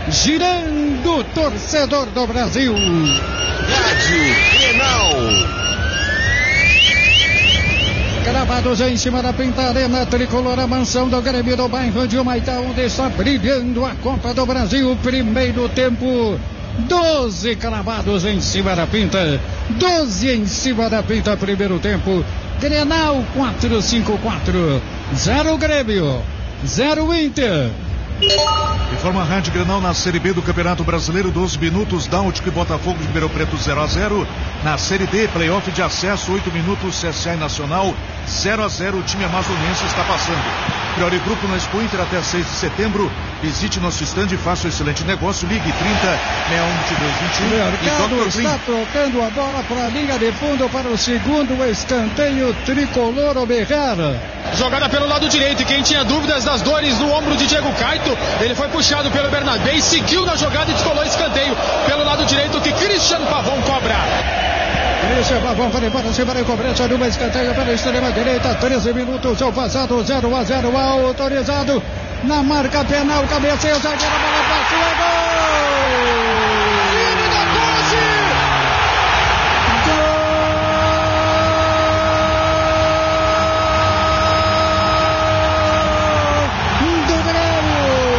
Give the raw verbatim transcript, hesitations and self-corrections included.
girando, torcedor do Brasil. Rádio Grenal. Gravados em cima da Pinta Arena Tricolor, a mansão do Grêmio do bairro de Humaitá, onde está brilhando a Copa do Brasil. Primeiro tempo, doze cravados em cima da Pinta, doze em cima da Pinta, primeiro tempo. Grenal quatro cinco quatro, zero Grêmio, zero Inter. Informa a Rádio Grenal na Série B do Campeonato Brasileiro, doze minutos, Náutico e Botafogo de Ribeirão Preto zero a zero. Na Série D, playoff de acesso, oito minutos, C S A e Nacional zero a zero. O time amazonense está passando. Priori Grupo na Expo Inter até seis de setembro. Visite nosso estande e faça um excelente negócio. Ligue trinta, sessenta e um, vinte e dois, vinte e um. Mercado está trocando a bola para a linha de fundo para o segundo escanteio. Tricolor Oberrar. Jogada pelo lado direito, e quem tinha dúvidas das dores no ombro de Diego Caito, ele foi puxado pelo Bernabé e seguiu na jogada e descolou escanteio pelo lado direito que Christian Pavão cobra. Christian Pavão vai embora, se vai cobrança numa escanteio pela extrema direita, treze minutos, o passado, zero a zero, autorizado na marca penal, cabeceio, zagueiro, bola passou, é gol!